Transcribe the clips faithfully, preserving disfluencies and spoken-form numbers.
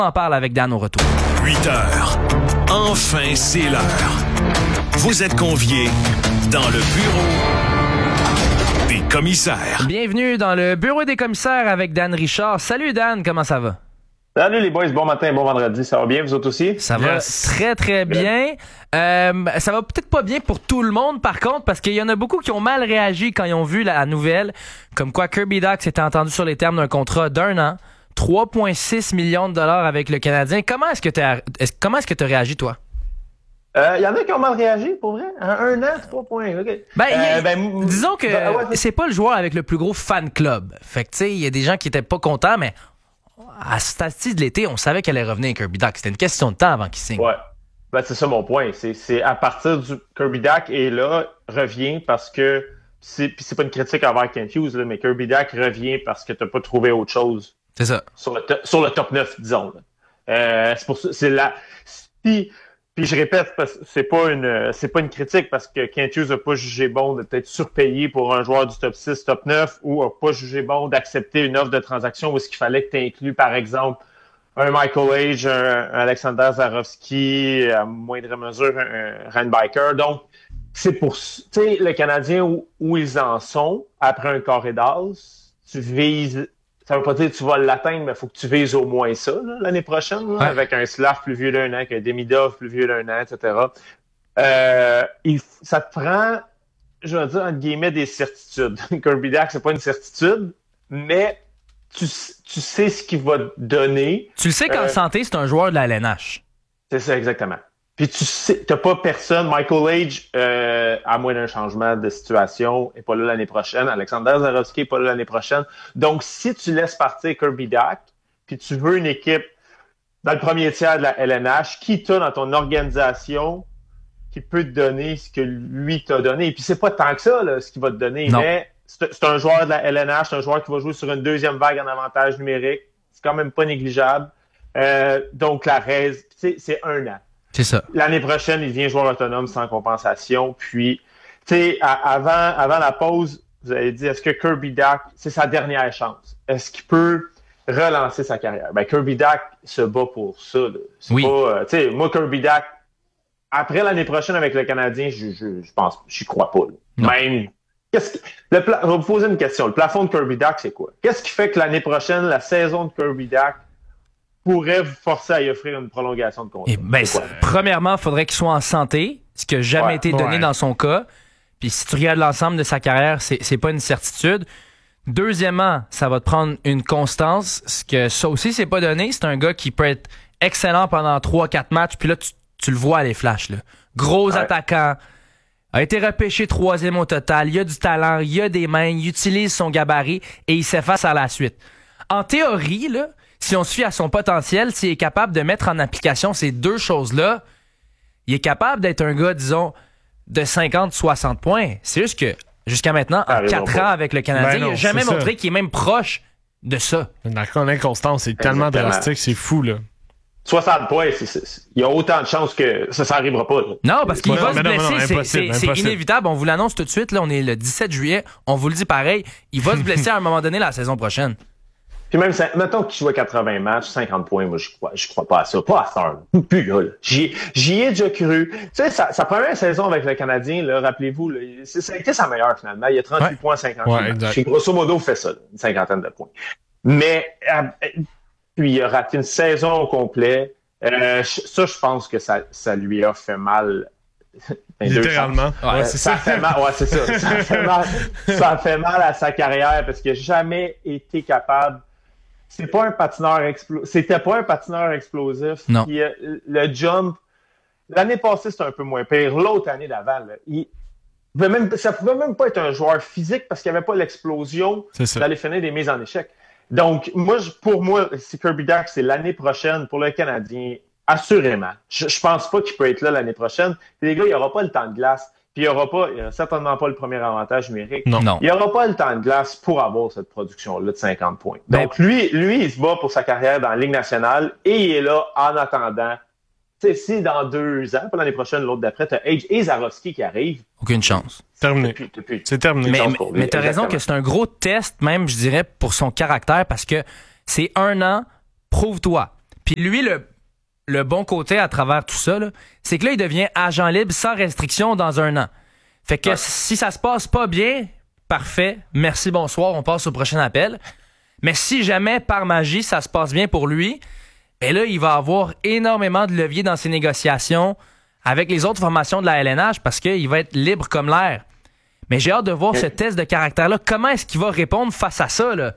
On en parle avec Dan au retour. huit heures. Enfin, c'est l'heure. Vous êtes conviés dans le bureau des commissaires. Bienvenue dans le bureau des commissaires avec Dan Richard. Salut Dan, comment ça va? Salut les boys, bon matin, bon vendredi, ça va bien, vous autres aussi? Ça yes. va très très bien. Euh, ça va peut-être pas bien pour tout le monde par contre, parce qu'il y en a beaucoup qui ont mal réagi quand ils ont vu la nouvelle, comme quoi Kirby Dach s'était entendu sur les termes d'un contrat d'un an, trois virgule six millions de dollars avec le Canadien. Comment est-ce que tu as comment est-ce que tu as réagi toi? Il euh, y en a qui ont mal réagi, pour vrai. En un an, trois points. Okay. Ben, euh, a, ben, disons que ben, ouais, c'est pas le joueur avec le plus gros fan club. Fait que tu sais, il y a des gens qui étaient pas contents, mais à ce stade-ci de l'été, on savait qu'elle allait revenir Kirby Dach. C'était une question de temps avant qu'il signe. Ouais. Ben, c'est ça mon point. C'est, c'est à partir du Kirby Dach et là, revient parce que c'est, puis c'est pas une critique envers Kent Hughes, là, mais Kirby Dach revient parce que t'as pas trouvé autre chose. C'est ça. Sur le, to- sur le top neuf, disons. Là. Euh, c'est pour ça, c'est la, puis, puis je répète, parce que c'est pas une, c'est pas une critique parce que Kent Hughes a pas jugé bon de peut-être surpayer pour un joueur du top six, top neuf, ou a pas jugé bon d'accepter une offre de transaction où est-ce qu'il fallait que tu inclues, par exemple, un Michael Age, un, un Alexander Zarovski, à moindre mesure, un, un Ryan Biker. Donc, c'est pour, tu sais, le Canadien où, où ils en sont, après un carré d'as, tu vises, ça veut pas dire que tu vas l'atteindre, mais il faut que tu vises au moins ça, là, l'année prochaine, là, ouais. Avec un Slav plus vieux d'un an, qu'un Demidov plus vieux d'un an, et cetera. Euh, il, ça te prend, je vais dire, entre guillemets, des certitudes. Kirby Dach, c'est pas une certitude, mais tu, tu sais ce qu'il va te donner. Tu le sais qu'en euh, santé, c'est un joueur de la L N H. C'est ça, exactement. Puis tu sais, t'as pas personne. Michael Age, euh, à moins d'un changement de situation, est pas là l'année prochaine. Alexander Zarovski est pas là l'année prochaine. Donc, si tu laisses partir Kirby Dach, puis tu veux une équipe dans le premier tiers de la L N H, qui t'a dans ton organisation, qui peut te donner ce que lui t'a donné. Et puis c'est pas tant que ça, là, ce qu'il va te donner, non. mais c'est, c'est un joueur de la L N H, c'est un joueur qui va jouer sur une deuxième vague en avantage numérique. C'est quand même pas négligeable. Euh, donc, la raise, c'est, c'est un an. C'est ça. L'année prochaine, il devient joueur autonome sans compensation. Puis, tu sais, avant, avant la pause, vous avez dit, est-ce que Kirby Dach, c'est sa dernière chance? Est-ce qu'il peut relancer sa carrière? Ben, Kirby Dach se bat pour ça. Là. C'est oui. pas, euh, tu sais, moi, Kirby Dach, après l'année prochaine avec le Canadien, je, je, je pense, j'y crois pas. Là. Même, qu'est-ce que, le pla- je vais vous poser une question. Le plafond de Kirby Dach, c'est quoi? Qu'est-ce qui fait que l'année prochaine, la saison de Kirby Dach pourrait vous forcer à y offrir une prolongation de contrat? Eh ben, premièrement, il faudrait qu'il soit en santé, ce qui n'a jamais ouais, été donné ouais. dans son cas. Puis si tu regardes l'ensemble de sa carrière, c'est, c'est pas une certitude. Deuxièmement, ça va te prendre une constance, ce que ça aussi, c'est pas donné. C'est un gars qui peut être excellent pendant trois quatre matchs, puis là, tu, tu le vois à les flashs. Là. Gros ouais. attaquant, a été repêché troisième au total, il a du talent, il a des mains, il utilise son gabarit et il s'efface à la suite. En théorie, là, si on se fie à son potentiel, s'il est capable de mettre en application ces deux choses-là, il est capable d'être un gars, disons, de cinquante soixante points. C'est juste que, jusqu'à maintenant, en quatre ans avec le Canadien, ben non, il n'a jamais montré ça. Qu'il est même proche de ça. L'inconstance, c'est tellement drastique, c'est fou, là. soixante points, c'est, c'est, il y a autant de chances que ça, ça n'arrivera pas. Là. Non, parce qu'il non, va se blesser, non, non, c'est, c'est, c'est impossible. inévitable. On vous l'annonce tout de suite, là, on est le dix-sept juillet, on vous le dit pareil, il va se blesser à un moment donné la saison prochaine. Puis même, mettons qu'il joue à quatre-vingts matchs, cinquante points, moi, je crois, je crois pas à ça. Pas à ça, plus là. J'y, j'y ai déjà cru. Tu sais, sa, sa première saison avec le Canadien, là, rappelez-vous, là, ça a été sa meilleure, finalement. Il y a trente-huit ouais. points, cinquante ouais, matchs. Grosso modo, fait ça, là, une cinquantaine de points. Mais, euh, puis il a raté une saison au complet. Euh, ça, je pense que ça, ça lui a fait mal. Littéralement. Ouais, ouais, c'est ça. ça. Fait mal, ouais, c'est ça. Ça a fait mal, ça a fait mal à sa carrière parce qu'il n'a jamais été capable. C'est pas un patineur explo... C'était pas un patineur explosif. Non. Puis, euh, le jump, l'année passée, c'était un peu moins pire. L'autre année d'avant, là, il pouvait même, ça pouvait même pas être un joueur physique parce qu'il n'y avait pas l'explosion d'aller finir des mises en échec. Donc, moi, pour moi, c'est Kirby Dach, c'est l'année prochaine pour le Canadien, assurément. Je, je pense pas qu'il peut être là l'année prochaine. Puis les gars, il n'y aura pas le temps de glace. Puis il n'y aura pas, il y aura certainement pas le premier avantage numérique. Non, non. Il n'y aura pas le temps de glace pour avoir cette production-là de cinquante points. Donc, ben, lui, lui, il se bat pour sa carrière dans la Ligue nationale et il est là en attendant. Tu sais, si dans deux ans, pas l'année prochaine, l'autre d'après, t'as Age et Zarovski qui arrivent. Aucune chance. Terminé. Depuis, depuis, c'est terminé. Mais, mais, mais t'as raison que c'est un gros test, même, je dirais, pour son caractère, parce que c'est un an, prouve-toi. Puis lui, le, le bon côté à travers tout ça, là, c'est que là, il devient agent libre sans restriction dans un an. Fait que ouais. si ça se passe pas bien, parfait, merci, bonsoir, on passe au prochain appel. Mais si jamais, par magie, ça se passe bien pour lui, ben là, il va avoir énormément de levier dans ses négociations avec les autres formations de la L N H parce qu'il va être libre comme l'air. Mais j'ai hâte de voir ce test de caractère-là. Comment est-ce qu'il va répondre face à ça, là?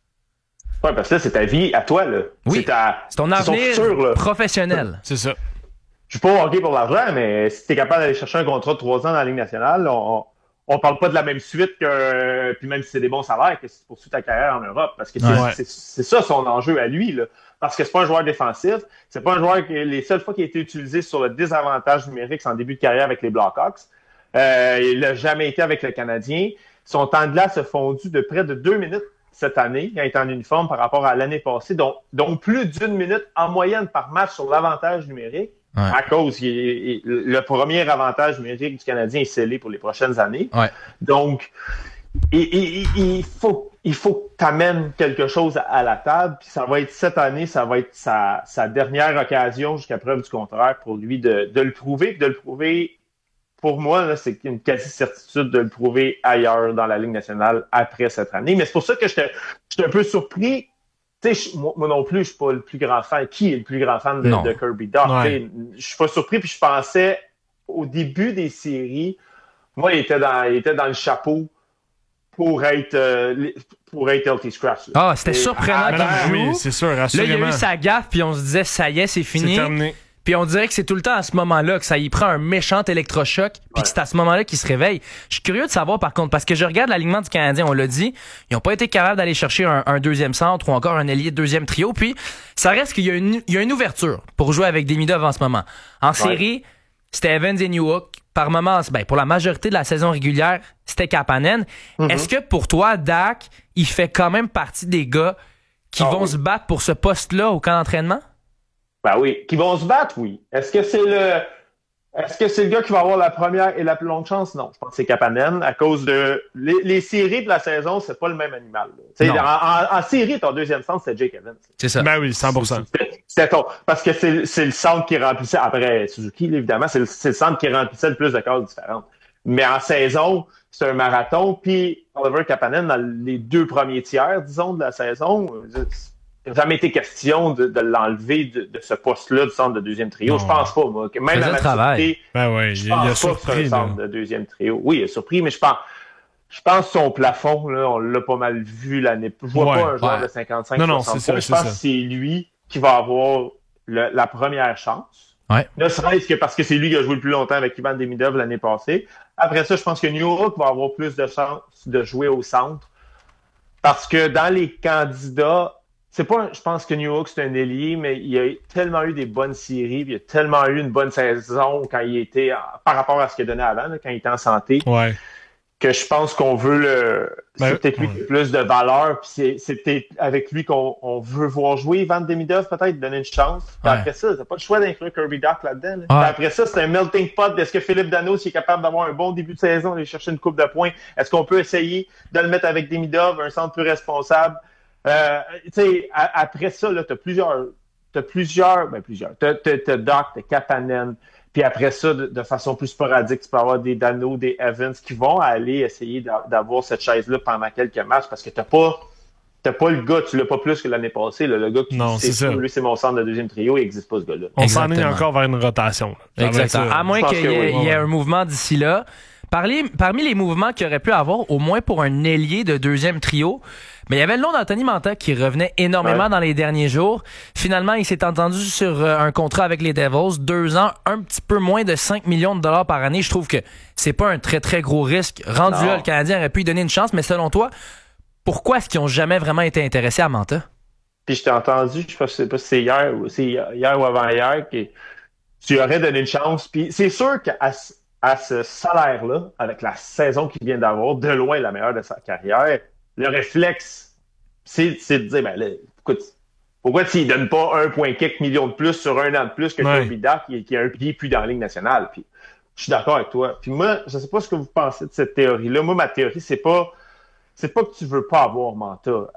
Oui, parce que là, c'est ta vie à toi, là. Oui, c'est, ta, c'est ton avenir c'est futur, professionnel. C'est ça. Je suis pas au hockey pour l'argent, mais si tu es capable d'aller chercher un contrat de trois ans dans la Ligue nationale, on, on parle pas de la même suite que, puis même si c'est des bons salaires, que si tu poursuis ta carrière en Europe. Parce que c'est, ouais. c'est, c'est ça son enjeu à lui, là. Parce que c'est pas un joueur défensif. C'est pas un joueur qui, les seules fois qu'il a été utilisé sur le désavantage numérique, c'est en début de carrière avec les Blackhawks. Euh, il n'a jamais été avec le Canadien. Son temps de glace a fondu de près de deux minutes cette année, quand il est en uniforme par rapport à l'année passée, donc, donc plus d'une minute en moyenne par match sur l'avantage numérique. Ouais. À cause, il, il, le premier avantage numérique du Canadien est scellé pour les prochaines années. Ouais. Donc, il, il, il faut il faut que tu amènes quelque chose à la table, puis ça va être cette année, ça va être sa, sa dernière occasion jusqu'à preuve du contraire pour lui de, de le prouver, de le prouver. Pour moi, là, c'est une quasi-certitude de le prouver ailleurs dans la Ligue nationale après cette année. Mais c'est pour ça que j'étais, j'étais un peu surpris. Tu sais, moi, moi non plus, je suis pas le plus grand fan. Qui est le plus grand fan de, de Kirby Dach? Ouais. Je suis pas surpris, puis je pensais, au début des séries, moi, il était dans, il était dans le chapeau pour être, euh, pour être L T Scratch. Ah, c'était Et surprenant qu'il joue. Oui, c'est sûr, assurément. Là, il y a eu sa gaffe, puis on se disait, ça y est, c'est fini. C'est terminé. Puis on dirait que c'est tout le temps à ce moment-là que ça y prend un méchant électrochoc, puis ouais. que c'est à ce moment-là qu'il se réveille. Je suis curieux de savoir, par contre, parce que je regarde l'alignement du Canadien, on l'a dit, ils n'ont pas été capables d'aller chercher un, un deuxième centre ou encore un ailier de deuxième trio, puis ça reste qu'il y a une, il y a une ouverture pour jouer avec Demidov en ce moment. En ouais. série, c'était Evans et Newhook. Par moments, ben, pour la majorité de la saison régulière, c'était Kapanen. Mm-hmm. Est-ce que pour toi, Dak, il fait quand même partie des gars qui oh, vont oui. se battre pour ce poste-là au camp d'entraînement? Ben oui, qui vont se battre, oui. Est-ce que c'est le est-ce que c'est le gars qui va avoir la première et la plus longue chance? Non, je pense que c'est Kapanen à cause de les, les séries de la saison, c'est pas le même animal. En, en, en série, ton deuxième centre, c'est Jake Evans. C'est ça. Ben oui, cent pour cent. C'était, c'était ton parce que c'est, c'est le centre qui remplissait après Suzuki, là, évidemment, c'est le, c'est le centre qui remplissait le plus de cases différentes. Mais en saison, c'est un marathon, puis Oliver Kapanen dans les deux premiers tiers, disons, de la saison. Il n'a jamais été question de, de l'enlever de, de ce poste-là du centre de deuxième trio. Non. Je pense pas, moi. Que même la maturité, ben ouais, je il, pense il a pas surpris, que c'est un centre de deuxième trio. Oui, il a surpris, mais je pense, je pense que son plafond, là, on l'a pas mal vu l'année. Je vois ouais, pas un joueur ouais. de cinquante-cinq non, non, soixante c'est ça, Je c'est pense ça. que c'est lui qui va avoir le, la première chance. Ouais. Ne serait-ce que parce que c'est lui qui a joué le plus longtemps avec Ivan Demidov l'année passée. Après ça, je pense que Newhook va avoir plus de chance de jouer au centre. Parce que dans les candidats, c'est pas, je pense que Newhook, c'est un ailier, mais il a tellement eu des bonnes séries, puis il a tellement eu une bonne saison quand il était, par rapport à ce qu'il a donné avant, là, quand il était en santé, ouais. que je pense qu'on veut le, ben, c'est peut-être lui qui a plus de valeur, puis c'est, c'est peut-être avec lui qu'on on veut voir jouer Ivan Demidov, peut-être, donner une chance. Puis ouais. après ça, t'as pas le choix d'inclure Kirby Dach là-dedans. Là. Ouais. Après ça, c'est un melting pot. Est-ce que Philippe Danault, s'il est capable d'avoir un bon début de saison, aller chercher une coupe de points, est-ce qu'on peut essayer de le mettre avec Demidov, un centre plus responsable? Euh, tu sais, après ça, là, t'as plusieurs, t'as plusieurs, ben plusieurs, t'as, t'as, t'as Dach, t'as Kapanen, puis après ça, de, de façon plus sporadique, tu peux avoir des Danault, des Evans qui vont aller essayer d'avoir cette chaise-là pendant quelques matchs parce que t'as pas, t'as pas le gars, tu l'as pas plus que l'année passée, là, le gars qui non, c'est ça. Lui, c'est mon centre de deuxième trio, il n'existe pas ce gars-là. On s'en est encore vers une rotation. Exactement. À moins qu'il y ait, oui. y ait un mouvement d'ici là. Parmi, parmi les mouvements qu'il aurait pu avoir, au moins pour un ailier de deuxième trio, mais il y avait le nom d'Anthony Mantha qui revenait énormément ouais. dans les derniers jours. Finalement, il s'est entendu sur un contrat avec les Devils, deux ans, un petit peu moins de cinq millions de dollars par année. Je trouve que c'est pas un très très gros risque. Rendu non. là, le Canadien aurait pu lui donner une chance, mais selon toi, pourquoi est-ce qu'ils ont jamais vraiment été intéressés à Mantha? Puis je t'ai entendu, je sais pas si c'est hier ou c'est hier ou avant-hier, que tu aurais donné une chance. Puis c'est sûr qu'à à ce salaire-là, avec la saison qu'il vient d'avoir, de loin la meilleure de sa carrière, le réflexe, c'est, c'est de dire, ben là, écoute, pourquoi s'il donne pas un virgule quatre million de plus sur un an de plus que Kirby Dach, qui, qui a un pied plus dans la Ligue nationale? Puis je suis d'accord avec toi. Puis moi, je sais pas ce que vous pensez de cette théorie-là. Moi, ma théorie, c'est pas c'est pas que tu veux pas avoir Mantha. À,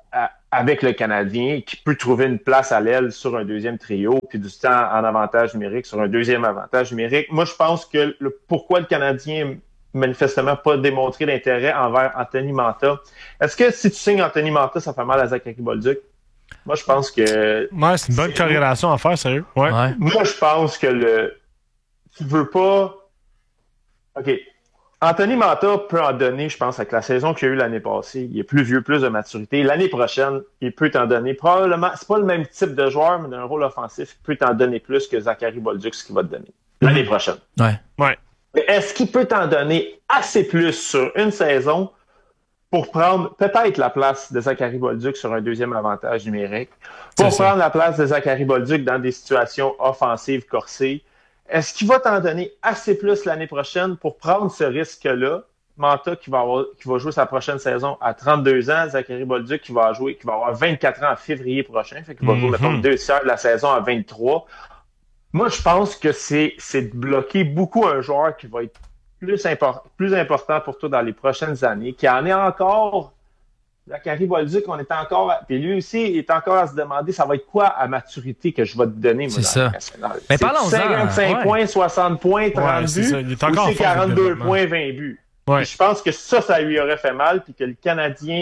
avec le Canadien, qui peut trouver une place à l'aile sur un deuxième trio, puis du temps en avantage numérique sur un deuxième avantage numérique. Moi, je pense que le, pourquoi le Canadien manifestement pas démontré d'intérêt envers Anthony Mantha. Est-ce que si tu signes Anthony Mantha, ça fait mal à Zachary Bolduc? Moi, je pense que... Ouais, c'est une bonne c'est... corrélation à faire, sérieux. Ouais. Ouais. Moi, je pense que le... Tu veux pas... OK. Anthony Mantha peut en donner, je pense, avec la saison qu'il a eue l'année passée. Il est plus vieux, plus de maturité. L'année prochaine, il peut t'en donner. Probablement, c'est pas le même type de joueur, mais d'un rôle offensif, il peut t'en donner plus que Zachary Bolduc, ce qu'il va te donner. L'année prochaine. Ouais. Ouais. Est-ce qu'il peut t'en donner assez plus sur une saison pour prendre peut-être la place de Zachary Bolduc sur un deuxième avantage numérique, pour prendre la place de Zachary Bolduc dans des situations offensives corsées? Est-ce qu'il va t'en donner assez plus l'année prochaine pour prendre ce risque-là? Mantha qui va, avoir, qui va jouer sa prochaine saison à trente-deux ans, Zachary Bolduc qui va jouer, qui va avoir vingt-quatre ans en février prochain, fait qu'il va mm-hmm. jouer mettons, deux tiers de la saison à vingt-trois. Moi, je pense que c'est, c'est de bloquer beaucoup un joueur qui va être plus, import, plus important pour toi dans les prochaines années, qui en est encore, Zachary Bolduc, on est encore, puis lui aussi, il est encore à se demander, ça va être quoi à maturité que je vais te donner, moi, c'est dans ça. Mais parlons-en. cinquante-cinq ouais. points, soixante points, trente ouais, buts, ou c'est quarante-deux points, vingt buts. Ouais. Je pense que ça, ça lui aurait fait mal, puis que le Canadien,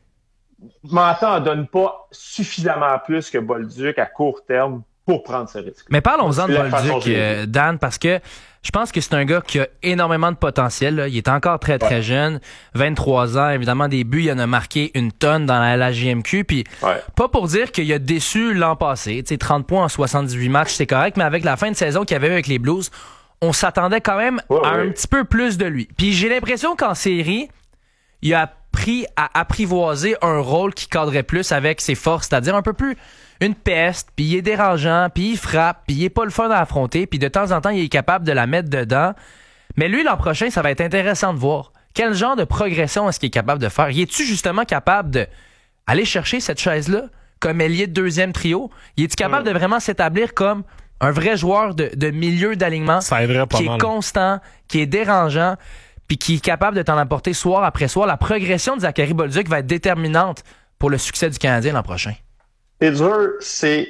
Mantha en donne pas suffisamment plus que Bolduc à court terme pour prendre ce risque. Mais parlons-en de Bolduc, euh, Dan, parce que je pense que c'est un gars qui a énormément de potentiel. Là. Il est encore très, très ouais. jeune. vingt-trois ans, évidemment, des buts, il en a marqué une tonne dans la L H J M Q. Puis ouais. pas pour dire qu'il a déçu l'an passé. T'sais, trente points en soixante-dix-huit matchs, c'est correct, mais avec la fin de saison qu'il y avait eu avec les Blues, on s'attendait quand même ouais, à ouais. un petit peu plus de lui. Puis j'ai l'impression qu'en série, il a appris à apprivoiser un rôle qui cadrait plus avec ses forces, c'est-à-dire un peu plus une peste, puis il est dérangeant, puis il frappe, puis il est pas le fun à affronter, puis de temps en temps, il est capable de la mettre dedans. Mais lui, l'an prochain, ça va être intéressant de voir. Quel genre de progression est-ce qu'il est capable de faire? Y est-tu justement capable de aller chercher cette chaise-là comme ailier de deuxième trio? Y est-tu capable mmh. de vraiment s'établir comme un vrai joueur de, de milieu d'alignement ça aiderait pas qui mal. Est constant, qui est dérangeant, puis qui est capable de t'en apporter soir après soir? La progression de Zachary Bolduc va être déterminante pour le succès du Canadien l'an prochain. C'est dur, c'est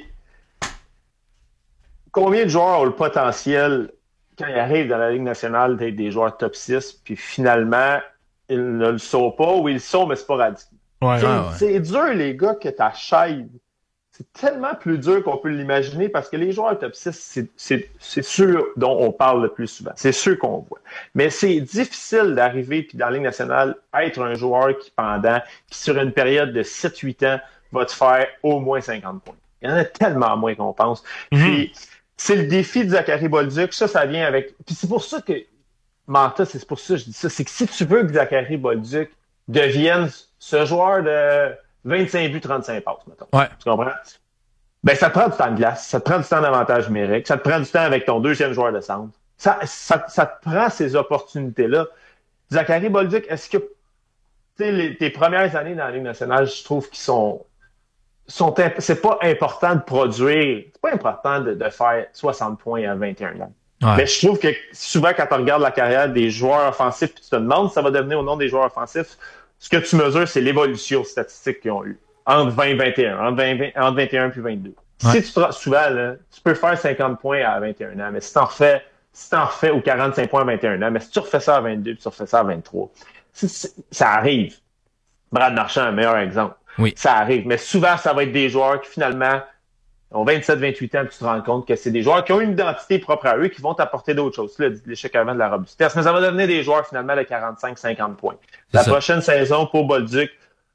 combien de joueurs ont le potentiel, quand ils arrivent dans la Ligue nationale, d'être des joueurs top six, puis finalement, ils ne le sont pas, ou ils le sont, mais c'est pas radical. Ouais, c'est, ouais, ouais. c'est dur, les gars, que ta chaise, c'est tellement plus dur qu'on peut l'imaginer, parce que les joueurs top six, c'est, c'est, c'est ceux dont on parle le plus souvent. C'est ceux qu'on voit. Mais c'est difficile d'arriver, puis dans la Ligue nationale, être un joueur qui, pendant, qui sur une période de sept huit ans, va te faire au moins cinquante points. Il y en a tellement moins qu'on pense. Mm-hmm. Puis, c'est le défi de Zachary Bolduc. Ça, ça vient avec... Puis c'est pour ça que... Mantha, c'est pour ça que je dis ça. C'est que si tu veux que Zachary Bolduc devienne ce joueur de vingt-cinq buts, trente-cinq passes, mettons. Ouais. Tu comprends? Ben, ça te prend du temps de glace. Ça te prend du temps d'avantage numérique. Ça te prend du temps avec ton deuxième joueur de centre. Ça, ça, ça te prend ces opportunités-là. Zachary Bolduc, est-ce que... Tu sais, les, tes premières années dans la Ligue nationale, je trouve qu'ils sont... Sont imp- c'est pas important de produire, c'est pas important de, de faire soixante points à vingt et un ans. Ouais. Mais je trouve que souvent, quand on regarde la carrière des joueurs offensifs, puis tu te demandes si ça va devenir au nom des joueurs offensifs, ce que tu mesures, c'est l'évolution statistique qu'ils ont eu entre vingt et vingt et un, entre, vingt, vingt, entre vingt et un puis vingt-deux. Ouais. Si tu te, souvent, là, tu peux faire cinquante points à vingt et un ans, mais si t'en refais, si t'en refais ou quarante-cinq points à vingt et un ans, mais si tu refais ça à vingt-deux, puis tu refais ça à vingt-trois, c'est, c'est, ça arrive. Brad Marchand, un meilleur exemple. Oui. Ça arrive. Mais souvent, ça va être des joueurs qui, finalement, ont vingt-sept vingt-huit ans, puis tu te rends compte que c'est des joueurs qui ont une identité propre à eux, qui vont t'apporter d'autres choses. Tu l'as dit, l'échec avant de la robustesse. Mais ça va devenir des joueurs, finalement, de quarante-cinq cinquante points. C'est la ça. Prochaine saison pour Bolduc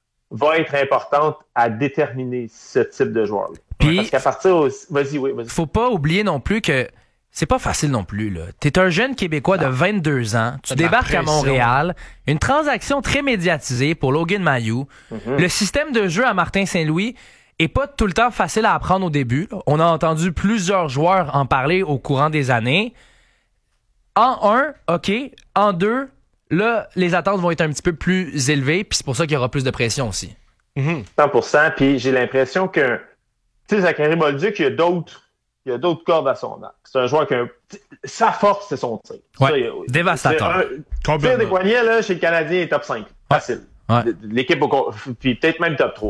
va être importante à déterminer ce type de joueur-là. Puis, parce qu'à partir... Au... Vas-y, oui, vas-y. Faut pas oublier non plus que c'est pas facile non plus, là. T'es un jeune Québécois de vingt-deux ans. Tu débarques à Montréal. Une transaction très médiatisée pour Logan Mailloux. Mm-hmm. Le système de jeu à Martin Saint-Louis est pas tout le temps facile à apprendre au début. On a entendu plusieurs joueurs en parler au courant des années. En un, OK. En deux, là, les attentes vont être un petit peu plus élevées, puis c'est pour ça qu'il y aura plus de pression aussi. Mm-hmm. cent pour cent, puis j'ai l'impression que, tu sais, Zachary Bolduc, il y a d'autres Il y a d'autres cordes à son arc. C'est un joueur qui a un... Sa force, c'est son tir. Ouais, ça, a... dévastateur. Le tir des poignets, là, chez le Canadien, est top cinq. Facile. Ouais. L'équipe, au... puis peut-être même top trois.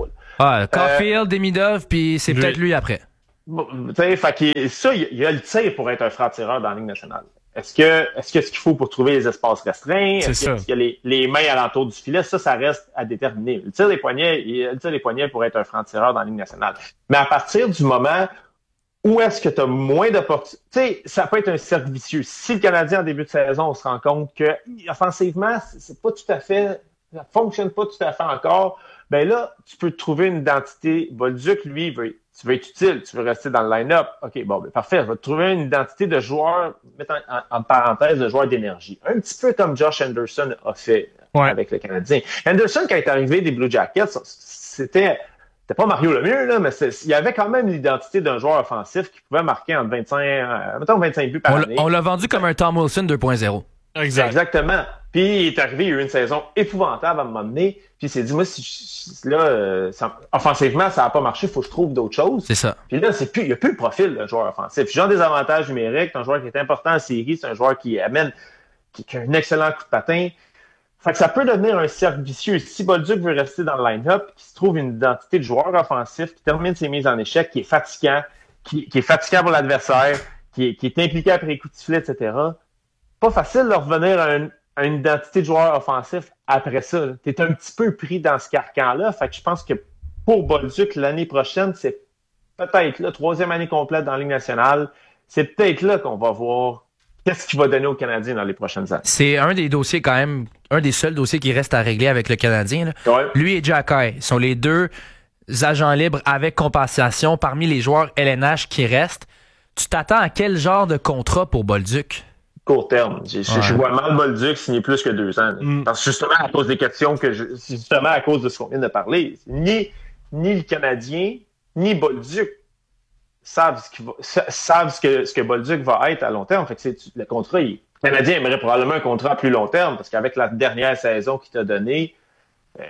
Ah, Caulfield, euh, Demidov, puis c'est lui. Peut-être lui après. Bon, fait que ça, il y a le tir pour être un franc-tireur dans la Ligue nationale. Est-ce que, est-ce que ce qu'il faut pour trouver les espaces restreints? C'est est-ce, ça. Que, est-ce qu'il y a les, les mains alentour du filet? Ça, ça reste à déterminer. Le tir des poignets, le tir des poignets pour être un franc-tireur dans la Ligue nationale. Mais à partir du moment où est-ce que tu as moins d'opportunités, tu sais, ça peut être un cercle vicieux. Si le Canadien, en début de saison, on se rend compte que, offensivement, c'est pas tout à fait, ça fonctionne pas tout à fait encore, ben là, tu peux trouver une identité. Bolduc, lui, veut, tu veux être utile, tu veux rester dans le line-up. OK, bon, ben parfait. Je vais te trouver une identité de joueur, mettre en, en, en parenthèse, de joueur d'énergie. Un petit peu comme Josh Anderson a fait ouais. avec le Canadien. Anderson, quand il est arrivé des Blue Jackets, c'était, c'était pas Mario Lemieux, là, mais il y avait quand même l'identité d'un joueur offensif qui pouvait marquer entre vingt-cinq, euh, mettons vingt-cinq buts par on année. On l'a vendu comme un Tom Wilson deux point zéro. Exact. Exactement. Puis il est arrivé, il y a eu une saison épouvantable à un moment donné. Puis il s'est dit, moi, si, si là, euh, ça, offensivement, ça n'a pas marché, il faut que je trouve d'autres choses. C'est ça. Puis là, c'est plus, il n'y a plus le profil de joueur offensif. Puis genre des avantages numériques, c'est un joueur qui est important en série, c'est un joueur qui amène, qui, qui a un excellent coup de patin. Fait que ça peut devenir un cercle vicieux. Si Bolduc veut rester dans le line-up, qu'il se trouve une identité de joueur offensif, qui termine ses mises en échec, qui est fatigant, qui, qui est fatigant pour l'adversaire, qui est, qui est impliqué après les coups de sifflet, et cetera. Pas facile de revenir à, un, à une identité de joueur offensif après ça. Tu es un petit peu pris dans ce carcan-là. Fait que je pense que pour Bolduc, l'année prochaine, c'est peut-être là, troisième année complète dans la Ligue nationale, c'est peut-être là qu'on va voir qu'est-ce qu'il va donner aux Canadiens dans les prochaines années. C'est un des dossiers quand même, un des seuls dossiers qui reste à régler avec le Canadien. Là. Ouais. Lui et Jacky sont les deux agents libres avec compensation parmi les joueurs L N H qui restent. Tu t'attends à quel genre de contrat pour Bolduc? Court terme. Je, ouais. je vois mal Bolduc signer plus que deux ans. Mm. Parce que justement, à cause des questions que je. Justement, à cause de ce qu'on vient de parler, ni, ni le Canadien, ni Bolduc savent ce, qu'il va, savent ce que, ce que Bolduc va être à long terme. Fait que c'est, le contrat, il, le Canadien aimerait probablement un contrat à plus long terme, parce qu'avec la dernière saison qu'il t'a donnée, euh,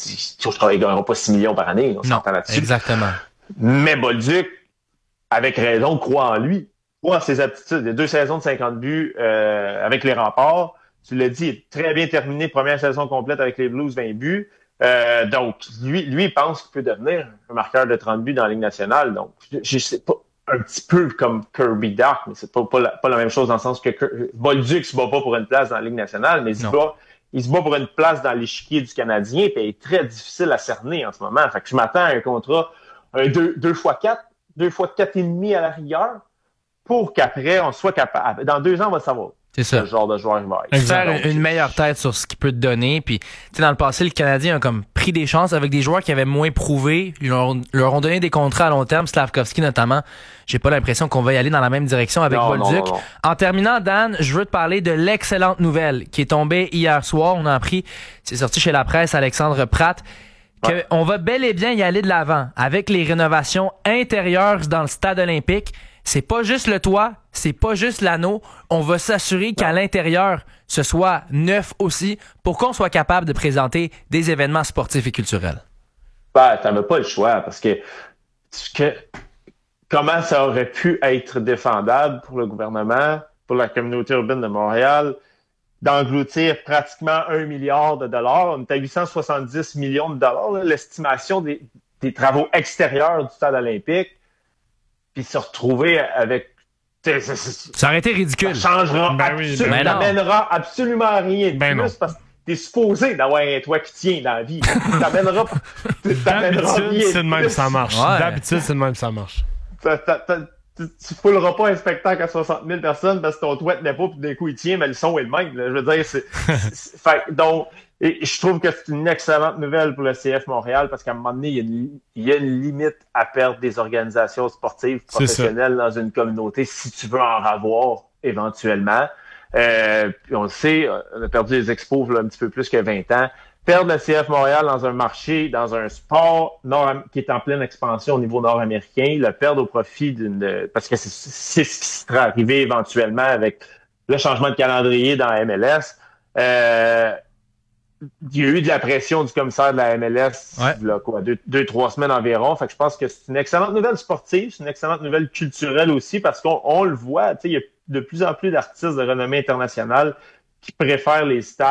je crois qu'ils ne gagneront pas six millions par année. On non, s'entend là-dessus. Exactement. Mais Bolduc, avec raison, croit en lui. Croit en ses aptitudes. Il y a deux saisons de cinquante buts euh, avec les Remparts. Tu l'as dit, il est très bien terminé. Première saison complète avec les Blues, vingt buts. Euh, donc, lui, lui, il pense qu'il peut devenir un marqueur de trente buts dans la Ligue nationale. Donc, je, je sais pas, un petit peu comme Kirby Dach, mais c'est pas, pas, la, pas la même chose dans le sens que Bolduc se bat pas pour une place dans la Ligue nationale, mais il se bat, il se bat pour une place dans l'échiquier du Canadien, puis il est très difficile à cerner en ce moment. Fait que je m'attends à un contrat, un deux, deux fois quatre, deux fois quatre et demi à la rigueur, pour qu'après, on soit capable. Dans deux ans, on va savoir. C'est ça. Le genre de joueur il va être. Faire une, une meilleure tête sur ce qu'il peut te donner. Puis, tu sais, dans le passé, le Canadien a comme pris des chances avec des joueurs qui avaient moins prouvé. Ils leur, leur ont donné des contrats à long terme, Slavkovski notamment. J'ai pas l'impression qu'on va y aller dans la même direction avec non, Bolduc. Non, non, non. En terminant, Dan, je veux te parler de l'excellente nouvelle qui est tombée hier soir. On a appris, c'est sorti chez la presse, Alexandre Pratt, ouais. qu'on va bel et bien y aller de l'avant avec les rénovations intérieures dans le stade olympique. C'est pas juste le toit, c'est pas juste l'anneau. On va s'assurer qu'à l'intérieur, ce soit neuf aussi pour qu'on soit capable de présenter des événements sportifs et culturels. Ben, t'avais pas le choix parce que, que comment ça aurait pu être défendable pour le gouvernement, pour la communauté urbaine de Montréal, d'engloutir pratiquement un milliard de dollars. On est à huit cent soixante-dix millions de dollars, là, l'estimation des, des travaux extérieurs du stade olympique. Puis se retrouver avec... Ça aurait été ridicule. Ça changera ben absolu- oui, ben ça n'amènera absolument rien de ben plus non. parce que t'es supposé d'avoir un toit qui tient dans la vie. T'amèneras, t'amèneras rien D'habitude, c'est de même plus. ça marche. Ouais. D'habitude, c'est de même ça marche. T'as, t'as, t'as, tu ne fouleras pas un spectacle à soixante mille personnes parce que ton toit tenait pas puis d'un coup il tient, mais le son est le même. Là. Je veux dire, c'est... c'est fait, donc, et je trouve que c'est une excellente nouvelle pour le C F Montréal parce qu'à un moment donné, il y a une, il y a une limite à perdre des organisations sportives professionnelles dans une communauté si tu veux en avoir éventuellement. Euh, puis on le sait, on a perdu les expos là, un petit peu plus que vingt ans. Perdre le C F Montréal dans un marché, dans un sport nord- qui est en pleine expansion au niveau nord-américain, le perdre au profit d'une... Parce que c'est, c'est ce qui sera arrivé éventuellement avec le changement de calendrier dans la M L S. Euh, il y a eu de la pression du commissaire de la M L S ouais. là, quoi, deux, deux, trois semaines environ. Fait que je pense que c'est une excellente nouvelle sportive, c'est une excellente nouvelle culturelle aussi parce qu'on on le voit, il y a de plus en plus d'artistes de renommée internationale qui préfèrent les stades, qui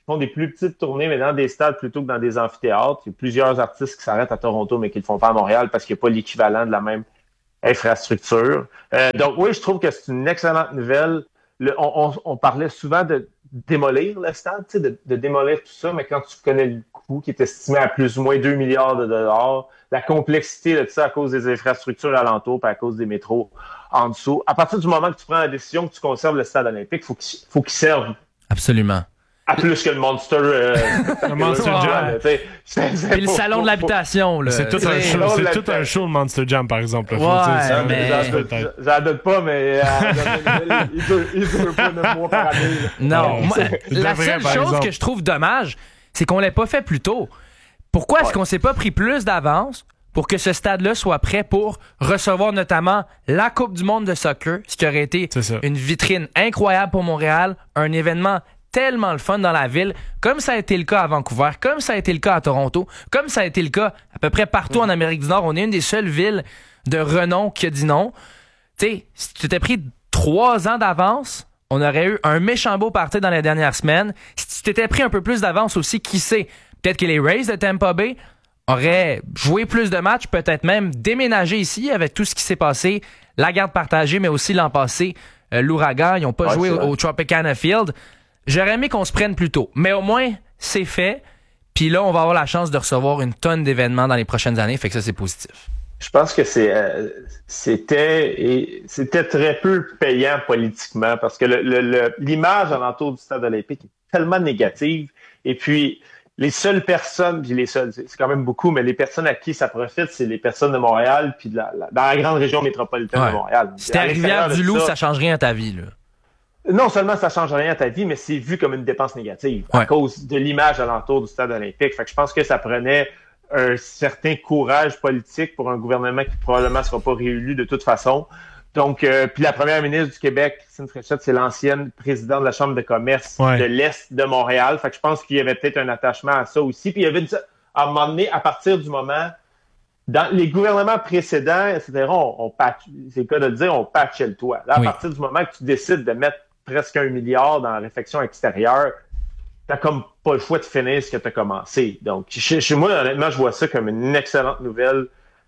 font des plus petites tournées, mais dans des stades plutôt que dans des amphithéâtres. Il y a plusieurs artistes qui s'arrêtent à Toronto, mais qui ne le font pas à Montréal parce qu'il n'y a pas l'équivalent de la même infrastructure. Euh, donc oui, je trouve que c'est une excellente nouvelle. Le, on, on, on parlait souvent de démolir le stade, tu sais, de, de démolir tout ça, mais quand tu connais le coût qui est estimé à plus ou moins deux milliards de dollars, la complexité de ça à cause des infrastructures alentours et à cause des métros en dessous, à partir du moment que tu prends la décision que tu conserves le stade olympique, faut qu'il faut qu'il serve. Absolument. À plus que le Monster. Euh, le Monster Jam. C'est, c'est Et le salon de l'habitation. Là. C'est tout un show, c'est tout un show, le Monster Jam, par exemple. Ouais, ça, mais... J'en doute pas, mais euh, il dure pas neuf mois par année. Non, moi, la vrai, seule chose exemple. que je trouve dommage, c'est qu'on l'ait pas fait plus tôt. Pourquoi est-ce ouais. qu'on s'est pas pris plus d'avance pour que ce stade-là soit prêt pour recevoir notamment la Coupe du monde de soccer, ce qui aurait été une vitrine incroyable pour Montréal, un événement tellement le fun dans la ville, comme ça a été le cas à Vancouver, comme ça a été le cas à Toronto, comme ça a été le cas à peu près partout mmh. en Amérique du Nord. On est une des seules villes de renom qui a dit non. Tu sais, si tu t'es pris trois ans d'avance, on aurait eu un méchant beau party dans les dernières semaines. Si tu t'étais pris un peu plus d'avance aussi, qui sait, peut-être que les Rays de Tampa Bay auraient joué plus de matchs, peut-être même déménagé ici avec tout ce qui s'est passé, la garde partagée, mais aussi l'an passé, euh, l'ouragan, ils n'ont pas ouais, joué au, au Tropicana Field. J'aurais aimé qu'on se prenne plus tôt. Mais au moins, c'est fait. Puis là, on va avoir la chance de recevoir une tonne d'événements dans les prochaines années. Fait que ça, c'est positif. Je pense que c'est, euh, c'était, et c'était très peu payant politiquement parce que le, le, le, l'image alentour du stade olympique est tellement négative. Et puis, les seules personnes, puis les seules, c'est quand même beaucoup, mais les personnes à qui ça profite, c'est les personnes de Montréal puis de la, la, dans la grande région métropolitaine ouais. de Montréal. Si t'es à Rivière-du-Loup, ça, ça change rien à ta vie, là. Non seulement ça change rien à ta vie, mais c'est vu comme une dépense négative ouais. à cause de l'image alentour du stade olympique. Fait que je pense que ça prenait un certain courage politique pour un gouvernement qui probablement ne sera pas réélu de toute façon. Donc, euh, puis la première ministre du Québec, Christine Fréchette, c'est l'ancienne présidente de la Chambre de commerce ouais. de l'Est de Montréal. Fait que je pense qu'il y avait peut-être un attachement à ça aussi. Puis il y avait une, à un moment donné, à partir du moment, dans les gouvernements précédents, et cetera, on, on patch, c'est le cas de le dire, on patchait le toit. Là, à oui. partir du moment que tu décides de mettre presque un milliard dans la réfection extérieure, t'as comme pas le choix de finir ce que t'as commencé. Donc, chez, chez moi, honnêtement, je vois ça comme une excellente nouvelle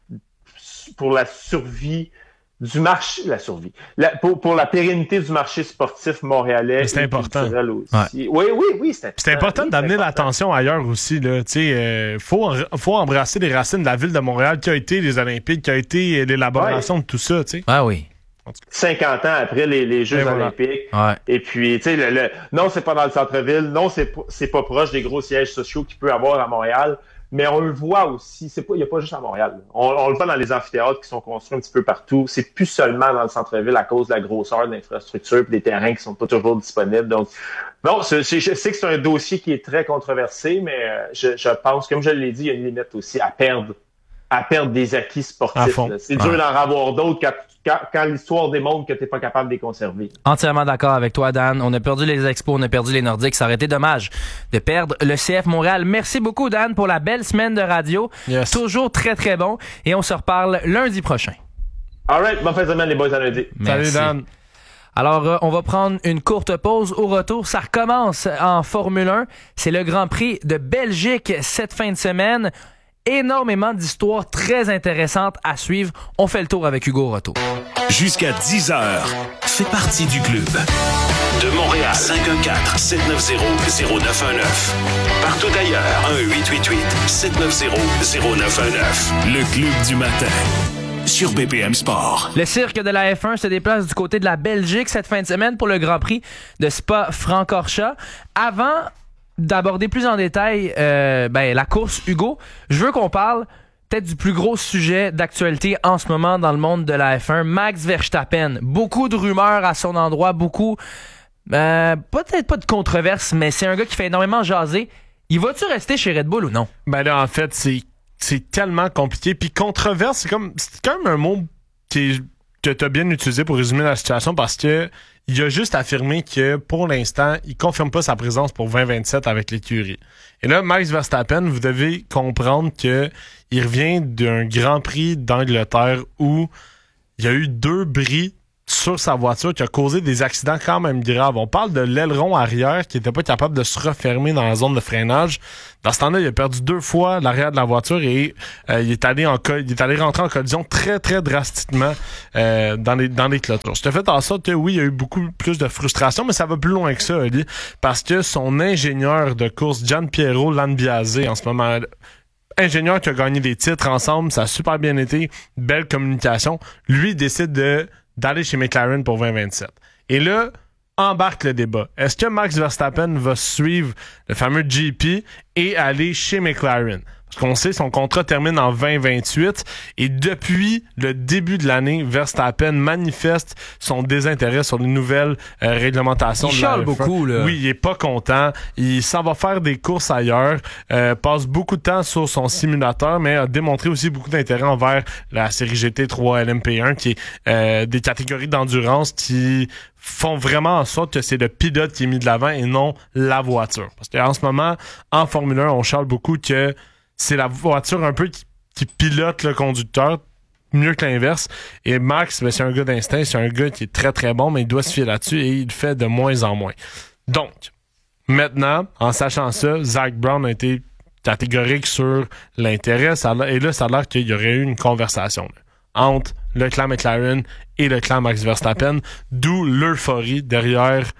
pour la survie du marché, la survie, la, pour, pour la pérennité du marché sportif montréalais. C'est important. Aussi. Ouais. Oui, oui, oui, c'est important. C'est important oui, d'amener c'est important. l'attention ailleurs aussi. Là. Euh, faut, faut embrasser les racines de la ville de Montréal qui a été les Olympiques, qui a été l'élaboration ouais. de tout ça. T'sais. Ah oui. cinquante ans après les, les Jeux voilà. olympiques. Ouais. Et puis, tu sais, le, le, non, c'est pas dans le centre-ville. Non, c'est, c'est pas proche des gros sièges sociaux qu'il peut y avoir à Montréal. Mais on le voit aussi. C'est pas, il y a pas juste à Montréal. On, on le voit dans les amphithéâtres qui sont construits un petit peu partout. C'est plus seulement dans le centre-ville à cause de la grosseur de l'infrastructure et des terrains qui sont pas toujours disponibles. Donc, non, je, je sais que c'est un dossier qui est très controversé, mais je, je pense, comme je l'ai dit, il y a une limite aussi à perdre, à perdre des acquis sportifs. C'est dur ouais. d'en avoir d'autres quand Quand, quand l'histoire démontre que tu n'es pas capable de les conserver. Entièrement d'accord avec toi, Dan. On a perdu les Expos, on a perdu les Nordiques. Ça aurait été dommage de perdre le C F Montréal. Merci beaucoup, Dan, pour la belle semaine de radio. Yes. Toujours très, très bon. Et on se reparle lundi prochain. All right. Bonne fin de semaine, les boys, à lundi. Merci. Salut, Dan. Alors, euh, on va prendre une courte pause. Au retour, ça recommence en Formule un. C'est le Grand Prix de Belgique cette fin de semaine. Énormément d'histoires très intéressantes à suivre. On fait le tour avec Hugo Rotto. Jusqu'à dix heures, fais partie du club. De Montréal, cinq un quatre, sept neuf zéro, zéro neuf un neuf. Partout ailleurs, un huit huit huit, sept neuf zéro, zéro neuf un neuf. Le club du matin. Sur B P M Sport. Le cirque de la F un se déplace du côté de la Belgique cette fin de semaine pour le Grand Prix de Spa-Francorchamps. Avant d'aborder plus en détail euh, ben, la course, Hugo, je veux qu'on parle peut-être du plus gros sujet d'actualité en ce moment dans le monde de la F un, Max Verstappen. Beaucoup de rumeurs à son endroit, beaucoup, euh, peut-être pas de controverses, mais c'est un gars qui fait énormément jaser. Il va-tu rester chez Red Bull ou non? Ben là, en fait, c'est, c'est tellement compliqué. Puis controverse, c'est comme c'est quand même un mot qui est, que tu as bien utilisé pour résumer la situation parce que il a juste affirmé que, pour l'instant, il confirme pas sa présence pour vingt vingt-sept avec l'écurie. Et là, Max Verstappen, vous devez comprendre que il revient d'un Grand Prix d'Angleterre où il y a eu deux bris sur sa voiture qui a causé des accidents quand même graves. On parle de l'aileron arrière qui était pas capable de se refermer dans la zone de freinage. Dans ce temps-là, il a perdu deux fois l'arrière de la voiture et euh, il est allé en co- il est allé rentrer en collision très très drastiquement euh, dans les dans les clôtures. Je te fais en sorte que oui, il y a eu beaucoup plus de frustration, mais ça va plus loin que ça, Oli, parce que son ingénieur de course, Gianpiero Lambiase, en ce moment, ingénieur qui a gagné des titres ensemble, ça a super bien été, belle communication. Lui décide de d'aller chez McLaren pour vingt vingt-sept. Et là, embarque le débat. Est-ce que Max Verstappen va suivre le fameux G P et aller chez McLaren? Parce qu'on sait, son contrat termine en vingt vingt-huit et depuis le début de l'année, Verstappen manifeste son désintérêt sur les nouvelles euh, réglementations. Il de la chiale F un. beaucoup, là. Oui, il est pas content. Il s'en va faire des courses ailleurs, euh, passe beaucoup de temps sur son simulateur, mais a démontré aussi beaucoup d'intérêt envers la série G T trois L M P un, qui est euh, des catégories d'endurance qui font vraiment en sorte que c'est le pilote qui est mis de l'avant et non la voiture. Parce qu'en ce moment, en Formule un, on charle beaucoup que c'est la voiture un peu qui, qui pilote le conducteur, mieux que l'inverse. Et Max, ben, c'est un gars d'instinct, c'est un gars qui est très très bon, mais il doit se fier là-dessus et il le fait de moins en moins. Donc, maintenant, en sachant ça, Zach Brown a été catégorique sur l'intérêt. Ça a, et là, ça a l'air qu'il y aurait eu une conversation là, entre le clan McLaren et le clan Max Verstappen, d'où l'euphorie derrière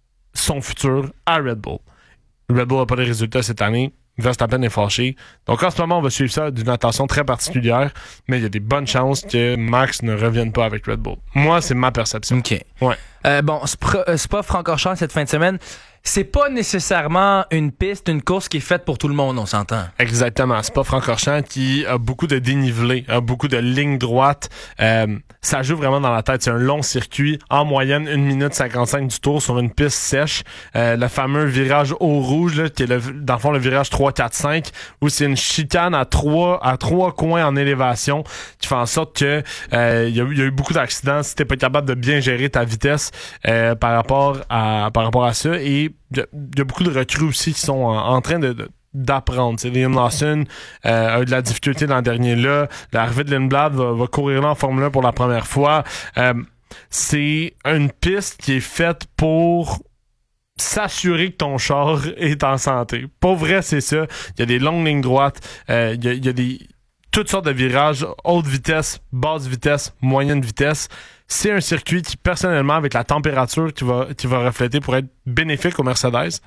son futur à Red Bull. Red Bull n'a pas de résultats cette année. Verstappen est fâché. Donc en ce moment, on va suivre ça d'une attention très particulière, mais il y a des bonnes chances que Max ne revienne pas avec Red Bull. Moi, c'est ma perception. OK. Ouais. Euh, bon, Spa, Spa Francorchamps cette fin de semaine, c'est pas nécessairement une piste, une course qui est faite pour tout le monde, on s'entend. Exactement. C'est pas Francorchamps qui a beaucoup de dénivelé, a beaucoup de lignes droites. Euh, ça joue vraiment dans la tête. C'est un long circuit. En moyenne, une minute cinquante-cinq du tour sur une piste sèche. Euh, le fameux virage au rouge, là, qui est le, dans le fond le virage trois, quatre, cinq, où c'est une chicane à trois, à trois coins en élévation qui fait en sorte que euh, il y, y a eu beaucoup d'accidents si t'es pas capable de bien gérer ta vitesse euh, par rapport à par rapport à ça. Et il y, y a beaucoup de recrues aussi qui sont en, en train de, de d'apprendre. T'sais, Liam Lawson euh, a eu de la difficulté dans le dernier là. L'arrivée de Lindblad va, va courir là en Formule un pour la première fois. Euh, c'est une piste qui est faite pour s'assurer que ton char est en santé. Pour vrai, c'est ça. Il y a des longues lignes droites. Euh, il y a, il y a des toutes sortes de virages, haute vitesse, basse vitesse, moyenne vitesse. C'est un circuit qui, personnellement, avec la température qui va, qui va refléter, pourrait être bénéfique au Mercedes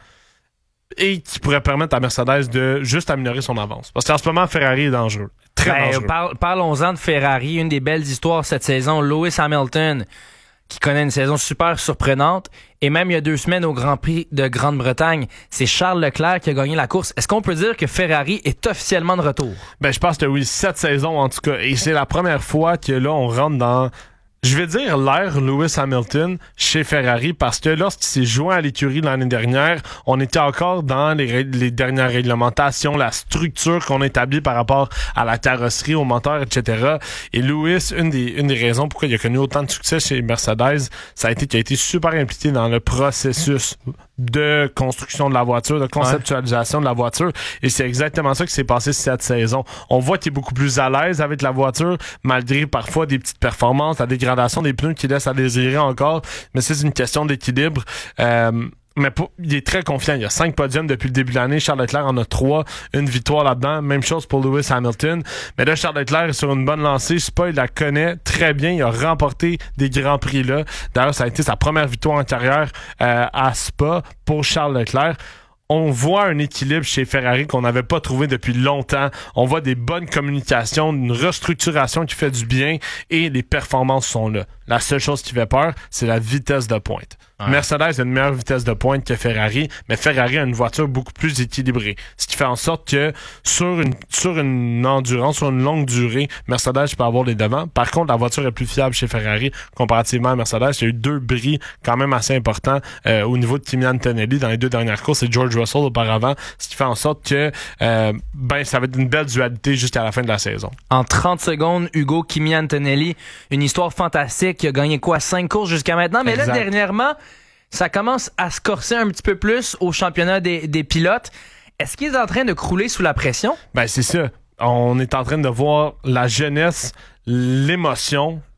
et qui pourrait permettre à Mercedes de juste améliorer son avance. Parce qu'en ce moment, Ferrari est dangereux. Très ben, dangereux. Par, parlons-en de Ferrari, une des belles histoires cette saison. Lewis Hamilton, qui connaît une saison super surprenante. Et même il y a deux semaines au Grand Prix de Grande-Bretagne, c'est Charles Leclerc qui a gagné la course. Est-ce qu'on peut dire que Ferrari est officiellement de retour? Ben, je pense que oui, cette saison en tout cas. Et c'est la première fois que là, on rentre dans... Je vais dire l'ère Lewis Hamilton chez Ferrari parce que lorsqu'il s'est joint à l'écurie l'année dernière, on était encore dans les, ré- les dernières réglementations, la structure qu'on établit par rapport à la carrosserie, au moteur, et cetera. Et Lewis, une des, une des raisons pourquoi il a connu autant de succès chez Mercedes, ça a été qu'il a été super impliqué dans le processus de construction de la voiture, de conceptualisation ouais. de la voiture. Et c'est exactement ça qui s'est passé cette saison. On voit qu'il est beaucoup plus à l'aise avec la voiture, malgré parfois des petites performances, la dégradation des pneus qui laisse à désirer encore. Mais c'est une question d'équilibre. Euh, mais pour, il est très confiant. Il y a cinq podiums depuis le début de l'année. Charles Leclerc en a trois. Une victoire là-dedans. Même chose pour Lewis Hamilton. Mais là, Charles Leclerc est sur une bonne lancée. Spa, il la connaît très bien. Il a remporté des grands prix là. D'ailleurs, ça a été sa première victoire en carrière euh, à Spa pour Charles Leclerc. On voit un équilibre chez Ferrari qu'on n'avait pas trouvé depuis longtemps. On voit des bonnes communications, une restructuration qui fait du bien et les performances sont là. La seule chose qui fait peur, c'est la vitesse de pointe. Ouais. Mercedes a une meilleure vitesse de pointe que Ferrari, mais Ferrari a une voiture beaucoup plus équilibrée. Ce qui fait en sorte que sur une, sur une endurance, sur une longue durée, Mercedes peut avoir les devants. Par contre, la voiture est plus fiable chez Ferrari comparativement à Mercedes. Il y a eu deux bris quand même assez importants euh, au niveau de Kimi Antonelli dans les deux dernières courses et George Russell auparavant, ce qui fait en sorte que euh, ben ça va être une belle dualité jusqu'à la fin de la saison. En trente secondes, Hugo, Kimi Antonelli, une histoire fantastique. Il a gagné quoi? cinq courses jusqu'à maintenant. Mais exact. Là, dernièrement, ça commence à se corser un petit peu plus au championnat des, des pilotes. Est-ce qu'il est en train de crouler sous la pression? Ben, c'est ça. On est en train de voir la jeunesse, l'émotion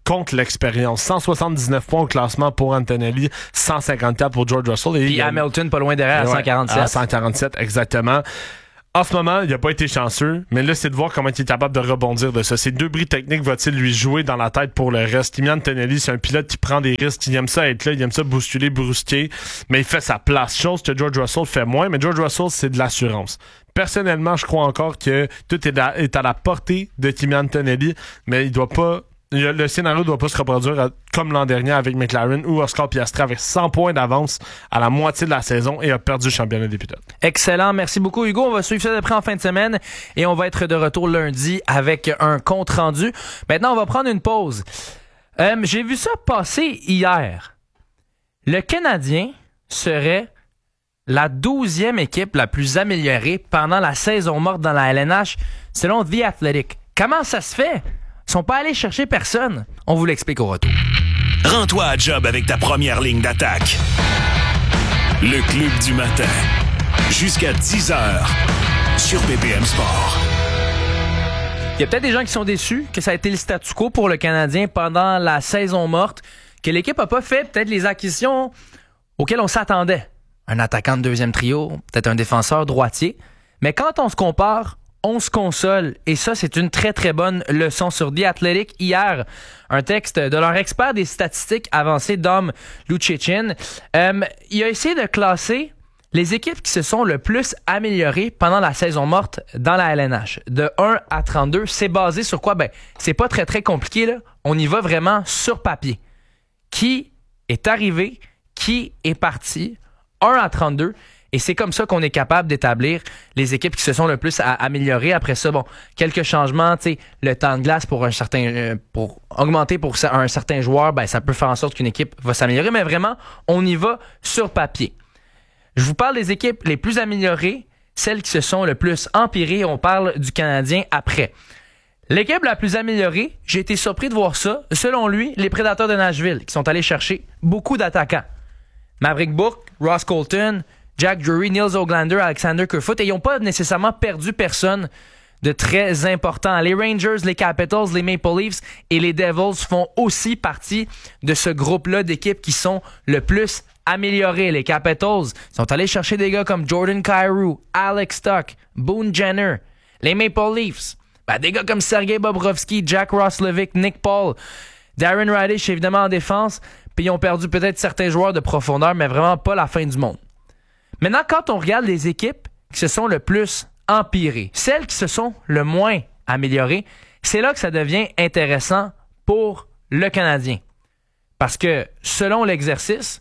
contre l'expérience. cent soixante-dix-neuf points au classement pour Antonelli, cent cinquante-quatre pour George Russell. Et puis Hamilton pas loin derrière à ouais, cent quarante-sept. À cent quarante-sept, exactement. En ce moment, il n'a pas été chanceux, mais là, c'est de voir comment il est capable de rebondir de ça. Ces deux bris techniques va-t-il lui jouer dans la tête pour le reste? Kimi Antonelli, c'est un pilote qui prend des risques. Il aime ça être là, il aime ça bousculer, brusquer, mais il fait sa place. Chose que George Russell fait moins, mais George Russell, c'est de l'assurance. Personnellement, je crois encore que tout est à, est à la portée de Kimi Antonelli, mais il doit pas... Le scénario ne doit pas se reproduire à, comme l'an dernier avec McLaren où Oscar Piastri avait cent points d'avance à la moitié de la saison et a perdu le championnat des pilotes. Excellent. Merci beaucoup, Hugo. On va suivre ça de près en fin de semaine et on va être de retour lundi avec un compte rendu. Maintenant, on va prendre une pause. Euh, j'ai vu ça passer hier. Le Canadien serait la douzième équipe la plus améliorée pendant la saison morte dans la L N H selon The Athletic. Comment ça se fait? Ils sont pas allés chercher personne. On vous l'explique au retour. Rends-toi à job avec ta première ligne d'attaque. Le Club du matin. Jusqu'à dix heures sur B P M Sport. Il y a peut-être des gens qui sont déçus que ça a été le statu quo pour le Canadien pendant la saison morte, que l'équipe n'a pas fait peut-être les acquisitions auxquelles on s'attendait. Un attaquant de deuxième trio, peut-être un défenseur droitier. Mais quand on se compare, on se console. Et ça, c'est une très, très bonne leçon sur The Athletic. Hier, un texte de leur expert des statistiques avancées, Dom Lucic. Euh, il a essayé de classer les équipes qui se sont le plus améliorées pendant la saison morte dans la L N H. De un à trente-deux, c'est basé sur quoi? Ben, c'est pas très, très compliqué, là. On y va vraiment sur papier. Qui est arrivé? Qui est parti? un à trente-deux. Et c'est comme ça qu'on est capable d'établir les équipes qui se sont le plus à améliorer. Après ça, bon, quelques changements, tu sais, le temps de glace pour un certain, euh, pour augmenter pour un certain joueur, ben ça peut faire en sorte qu'une équipe va s'améliorer. Mais vraiment, on y va sur papier. Je vous parle des équipes les plus améliorées, celles qui se sont le plus empirées. On parle du Canadien après. L'équipe la plus améliorée, j'ai été surpris de voir ça. Selon lui, les Prédateurs de Nashville, qui sont allés chercher beaucoup d'attaquants. Maverick Bourque, Ross Colton, Jack Drury, Nils Oglander, Alexander Kerfoot, et ils n'ont pas nécessairement perdu personne de très important. Les Rangers, les Capitals, les Maple Leafs et les Devils font aussi partie de ce groupe-là d'équipes qui sont le plus améliorées. Les Capitals sont allés chercher des gars comme Jordan Kyrou, Alex Tuch, Boone Jenner. Les Maple Leafs, ben, des gars comme Sergei Bobrovsky, Jack Roslovic, Nick Paul, Darren Raddysh évidemment en défense, puis ils ont perdu peut-être certains joueurs de profondeur, mais vraiment pas la fin du monde. Maintenant, quand on regarde les équipes qui se sont le plus empirées, celles qui se sont le moins améliorées, c'est là que ça devient intéressant pour le Canadien. Parce que, selon l'exercice,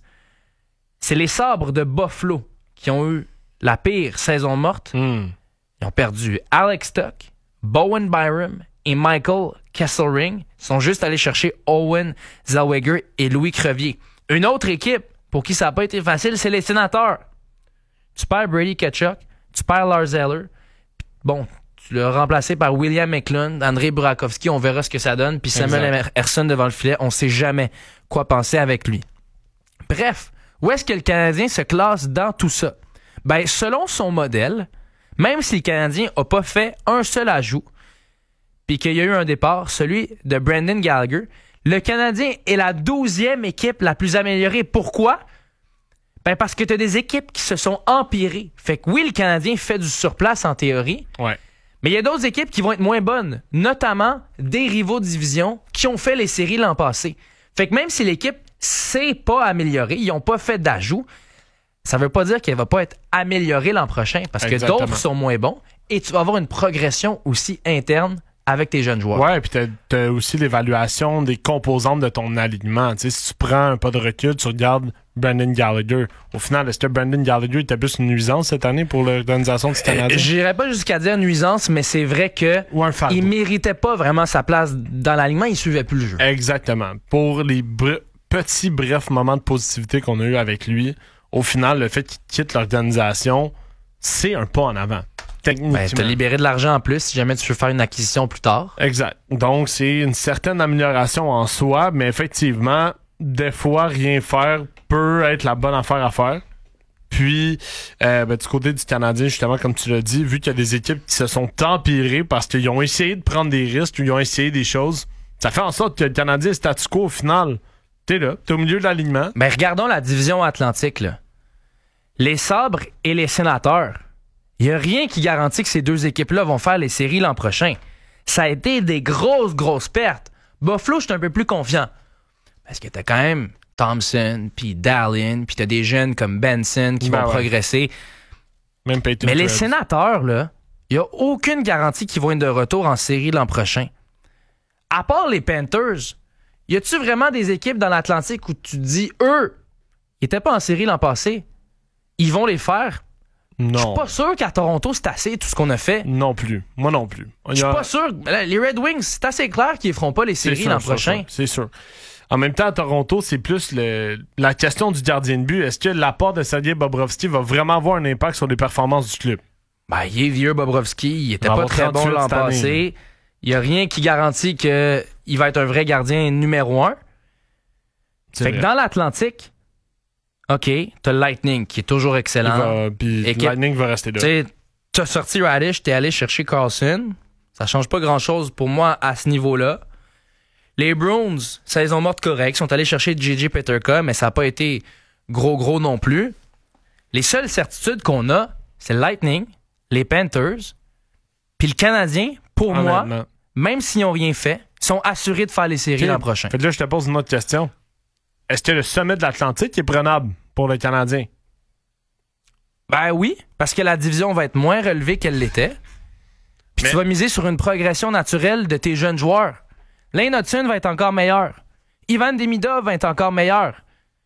c'est les Sabres de Buffalo qui ont eu la pire saison morte. Mm. Ils ont perdu Alex Tuch, Bowen Byram et Michael Kesselring. Ils sont juste allés chercher Owen Zellweger et Louis Crevier. Une autre équipe pour qui ça n'a pas été facile, c'est les Sénateurs. Tu perds Brady Tkachuk, tu perds Lars Eller. Bon, tu l'as remplacé par William McLeod, Andrei Burakovsky, on verra ce que ça donne. Puis Samuel Ersson devant le filet, on ne sait jamais quoi penser avec lui. Bref, où est-ce que le Canadien se classe dans tout ça? Ben, selon son modèle, même si le Canadien n'a pas fait un seul ajout, puis qu'il y a eu un départ, celui de Brendan Gallagher, le Canadien est la douzième équipe la plus améliorée. Pourquoi? Ben parce que tu as des équipes qui se sont empirées. Fait que oui, le Canadien fait du surplace en théorie, ouais. Mais il y a d'autres équipes qui vont être moins bonnes, notamment des rivaux de division qui ont fait les séries l'an passé. Fait que même si l'équipe s'est pas améliorée, ils n'ont pas fait d'ajout, ça veut pas dire qu'elle va pas être améliorée l'an prochain parce Exactement. que d'autres sont moins bons et tu vas avoir une progression aussi interne avec tes jeunes joueurs. Ouais, puis t'as, t'as aussi l'évaluation des composantes de ton alignement. Tu sais, si tu prends un pas de recul, tu regardes Brendan Gallagher. Au final, est-ce que Brendan Gallagher était plus une nuisance cette année pour l'organisation du Canadien? Euh, j'irais pas jusqu'à dire nuisance, mais c'est vrai que il méritait pas vraiment sa place dans l'alignement, il suivait plus le jeu. Exactement. Pour les br- petits brefs moments de positivité qu'on a eu avec lui, au final, le fait qu'il quitte l'organisation, c'est un pas en avant. Ben, t'as libéré de l'argent en plus si jamais tu veux faire une acquisition plus tard. Exact. Donc, c'est une certaine amélioration en soi, mais effectivement, des fois, rien faire peut être la bonne affaire à faire. Puis, euh, ben, du côté du Canadien, justement, comme tu l'as dit, vu qu'il y a des équipes qui se sont empirées parce qu'ils ont essayé de prendre des risques ou ils ont essayé des choses, Ça fait en sorte que le Canadien est statu quo au final. T'es là, t'es au milieu de l'alignement. Mais regardons la division Atlantique, là. Les Sabres et les Sénateurs. Il n'y a rien qui garantit que ces deux équipes-là vont faire les séries l'an prochain. Ça a été des grosses, grosses pertes. Buffalo, je suis un peu plus confiant. Parce que t'as quand même Thompson, puis Dallin, puis t'as des jeunes comme Benson qui ben vont ouais. progresser. Même Peyton Mais les Krebs. Sénateurs, là, il n'y a aucune garantie qu'ils vont être de retour en série l'an prochain. À part les Panthers, y a-tu vraiment des équipes dans l'Atlantique où tu te dis, eux, ils n'étaient pas en série l'an passé? Ils vont les faire? Non. Je suis pas sûr qu'à Toronto, c'est assez tout ce qu'on a fait. Non plus. Moi non plus. Je suis a... pas sûr. Les Red Wings, c'est assez clair qu'ils ne feront pas les séries sûr, l'an sûr, prochain. Sûr, c'est sûr. En même temps, à Toronto, c'est plus le, la question du gardien de but. Est-ce que l'apport de Sergei Bobrovsky va vraiment avoir un impact sur les performances du club? Ben, il est vieux, Bobrovsky. Il était pas très bon l'an passé. Il n'y a rien qui garantit qu'il va être un vrai gardien numéro un. C'est fait vrai. Que dans l'Atlantique, OK, t'as le Lightning qui est toujours excellent. Puis le Lightning va rester là. Tu t'as sorti Radish, t'es allé chercher Carlson. Ça change pas grand-chose pour moi à ce niveau-là. Les Bruins, saison morte correcte, sont allés chercher J J Peterka, mais ça n'a pas été gros gros non plus. Les seules certitudes qu'on a, c'est le Lightning, les Panthers, puis le Canadien, pour Honnêtement. moi, même s'ils n'ont rien fait, sont assurés de faire les séries okay. l'an prochain. Fait que là, je te pose une autre question. Est-ce que le sommet de l'Atlantique est prenable pour le Canadien? Ben oui, parce que la division va être moins relevée qu'elle l'était. Puis Mais... tu vas miser sur une progression naturelle de tes jeunes joueurs. Lane Hudson va être encore meilleur. Ivan Demidov va être encore meilleur.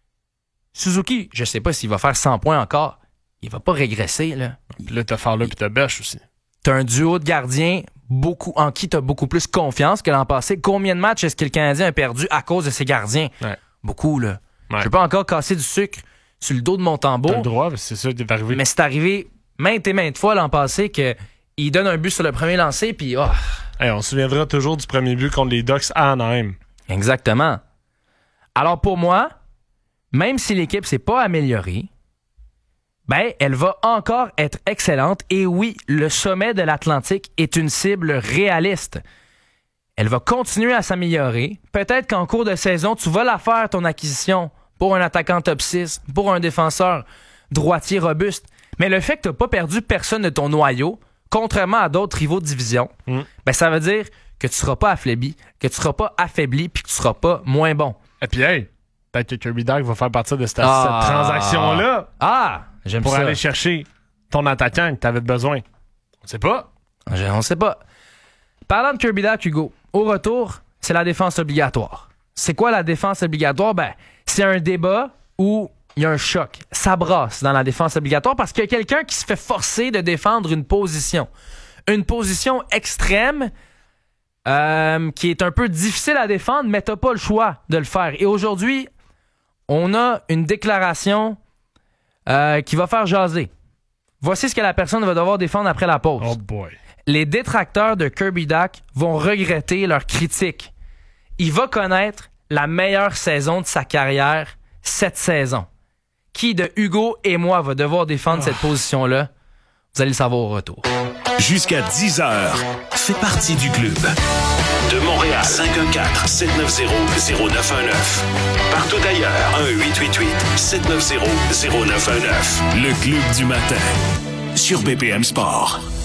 Suzuki, je sais pas s'il va faire cent points encore. Il va pas régresser, là. Puis là, t'as Fowler puis t'as Bêche aussi. T'as un duo de gardiens beaucoup, en qui t'as beaucoup plus confiance que l'an passé. Combien de matchs est-ce que le Canadien a perdu à cause de ses gardiens? Ouais. Beaucoup, là. Ouais. Je peux pas encore casser du sucre sur le dos de mon tambour. T'as le droit, c'est ça qui est arrivé. Mais c'est arrivé maintes et maintes fois l'an passé qu'il donne un but sur le premier lancer, puis oh. Hey, on se souviendra toujours du premier but contre les Ducks à Anaheim. Exactement. Alors pour moi, même si l'équipe s'est pas améliorée, ben elle va encore être excellente. Et oui, le sommet de l'Atlantique est une cible réaliste. Elle va continuer à s'améliorer. Peut-être qu'en cours de saison, tu vas la faire, ton acquisition, pour un attaquant top six, pour un défenseur droitier robuste. Mais le fait que tu n'as pas perdu personne de ton noyau, contrairement à d'autres rivaux de division, mm. ben ça veut dire que tu seras pas affaibli, que tu seras pas affaibli puis que tu seras pas moins bon. Et puis hey, peut-être que Kirby Dach va faire partie de cette, ah. cette transaction-là. Ah, j'aime pour ça. Pour aller chercher ton attaquant que tu avais besoin. On sait pas. On sait pas. Parlant de Kirby Dach, Hugo, au retour, c'est la défense obligatoire. C'est quoi la défense obligatoire? Ben, c'est un débat où il y a un choc. Ça brasse dans la défense obligatoire parce qu'il y a quelqu'un qui se fait forcer de défendre une position. Une position extrême euh, qui est un peu difficile à défendre, mais t'as pas le choix de le faire. Et aujourd'hui, on a une déclaration euh, qui va faire jaser. Voici ce que la personne va devoir défendre après la pause. Oh boy. Les détracteurs de Kirby Dach vont regretter leur critique. Il va connaître la meilleure saison de sa carrière cette saison. Qui de Hugo et moi va devoir défendre oh. cette position-là? Vous allez le savoir au retour. Jusqu'à dix heures, fais partie du club. De Montréal, cinq un quatre, sept neuf zéro, zéro neuf un neuf. Partout ailleurs, un huit huit huit, sept neuf zéro, zéro neuf un neuf. Le club du matin, sur B P M Sport.